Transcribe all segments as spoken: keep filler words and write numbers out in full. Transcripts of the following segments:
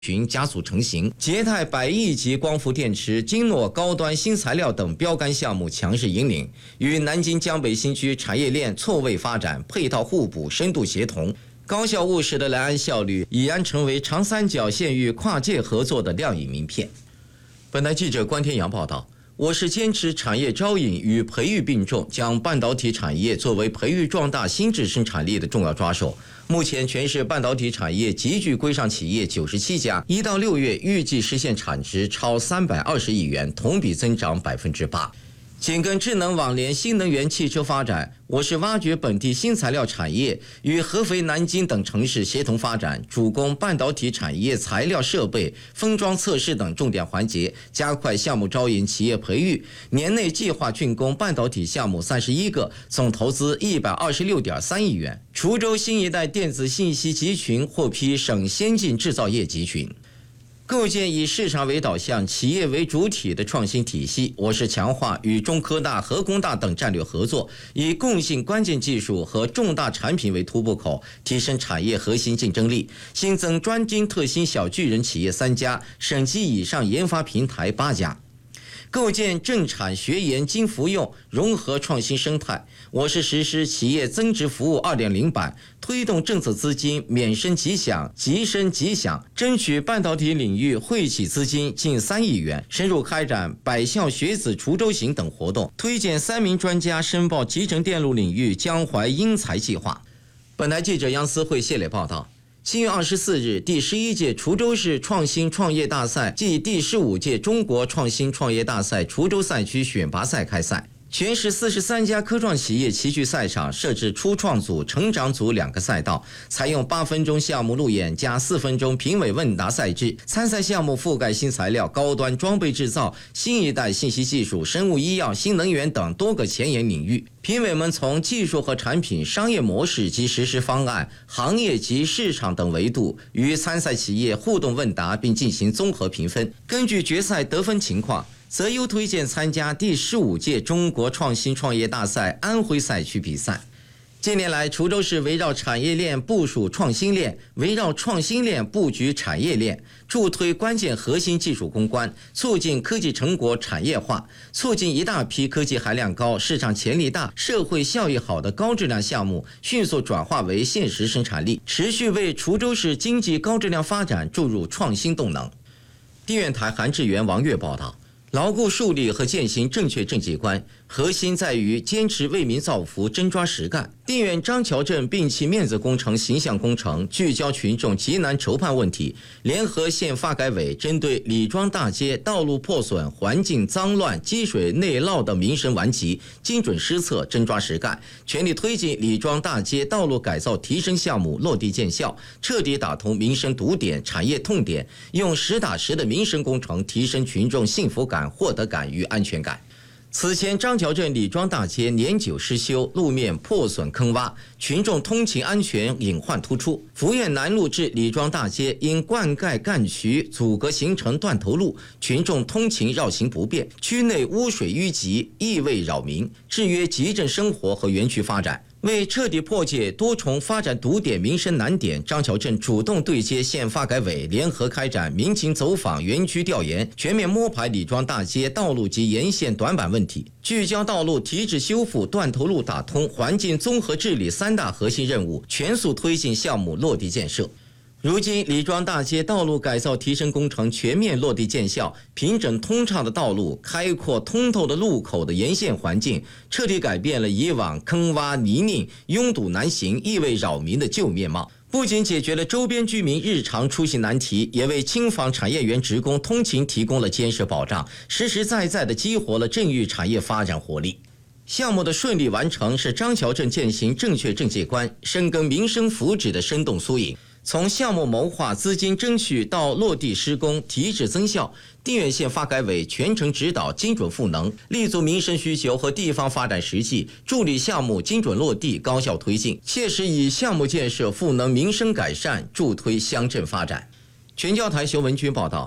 群加速成型，捷泰百亿级光伏电池、金诺高端新材料等标杆项目强势引领，与南京江北新区产业链错位发展，配套互补，深度协同。高效务实的来安效率已然成为长三角县域跨界合作的亮眼名片。本台记者关天阳报道。我市坚持产业招引与培育并重，将半导体产业作为培育壮大新质生产力的重要抓手。目前，全市半导体产业集聚规上企业九十七家，一到六月预计实现产值超三百二十亿元，同比增长百分之八。紧跟智能网联、新能源汽车发展，我市挖掘本地新材料产业，与合肥、南京等城市协同发展，主攻半导体产业材料设备、封装测试等重点环节，加快项目招引、企业培育。年内计划竣工半导体项目三十一个，总投资一百二十六点三亿元。滁州新一代电子信息集群获批省先进制造业集群。构建以市场为导向、企业为主体的创新体系，我市强化与中科大、核工大等战略合作，以共性关键技术和重大产品为突破口，提升产业核心竞争力。新增专精特新小巨人企业三家，省级以上研发平台八家。构建政产学研精服用融合创新生态，我市实施企业增值服务 二点零 版，推动政策资金免申即享、即申即享，争取半导体领域惠企资金近三亿元，深入开展百校学子滁州行等活动，推荐三名专家申报集成电路领域江淮英才计划。本台记者杨思慧谢磊报道。七月二十四日，第十一届滁州市创新创业大赛暨第十五届中国创新创业大赛滁州赛区选拔赛开赛。全市四十三家科创企业齐聚赛场，设置初创组、成长组两个赛道，采用八分钟项目路演加四分钟评委问答赛制。参赛项目覆盖新材料、高端装备制造、新一代信息技术、生物医药、新能源等多个前沿领域。评委们从技术和产品、商业模式及实施方案、行业及市场等维度与参赛企业互动问答，并进行综合评分。根据决赛得分情况，择优推荐参加第十五届中国创新创业大赛安徽赛区比赛。近年来，滁州市围绕产业链部署创新链，围绕创新链布局产业链，助推关键核心技术攻关，促进科技成果产业化，促进一大批科技含量高、市场潜力大、社会效益好的高质量项目迅速转化为现实生产力，持续为滁州市经济高质量发展注入创新动能。地院台韩志源、王悦报道。牢固树立和践行正确政绩观，核心在于坚持为民造福、真抓实干。地院张桥镇摒弃面子工程、形象工程，聚焦群众急难筹判问题，联合县发改委针对李庄大街道路破损、环境脏乱、积水内涝等民生顽疾，精准施策、真抓实干，全力推进李庄大街道路改造提升项目落地见效，彻底打通民生堵点、产业痛点，用实打实的民生工程提升群众幸福感、获得感与安全感。此前，张桥镇李庄大街年久失修，路面破损坑洼，群众通勤安全隐患突出。福苑南路至李庄大街因灌溉干渠阻隔形成断头路，群众通勤绕行不便，区内污水淤积，异味扰民，制约集镇生活和园区发展。为彻底破解多重发展堵点、民生难点，张桥镇主动对接县发改委，联合开展民情走访、园区调研，全面摸排李庄大街道路及沿线短板问题，聚焦道路提质修复、断头路打通、环境综合治理三大核心任务，全速推进项目落地建设。如今，李庄大街道路改造提升工程全面落地见效，平整通畅的道路、开阔通透的路口的沿线环境，彻底改变了以往坑洼泥泞、拥堵难行、异味扰民的旧面貌。不仅解决了周边居民日常出行难题，也为轻纺产业园职工通勤提供了坚实保障，实实在在地激活了镇域产业发展活力。项目的顺利完成是张桥镇践行正确政绩观、深耕民生福祉的生动缩影。从项目谋划、资金争取到落地施工、提质增效，地院县发改委全程指导、精准赋能，立足民生需求和地方发展实际，助力项目精准落地、高效推进，切实以项目建设赋能民生改善，助推乡镇发展。全教台熊文军报道。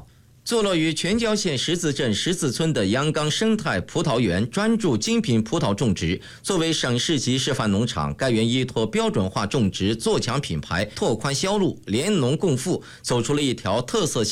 坐落于全椒县十字镇十字村的阳冈生态葡萄园，专注精品葡萄种植。作为省市级示范农场，该园依托标准化种植，做强品牌，拓宽销路，联农共富，走出了一条特色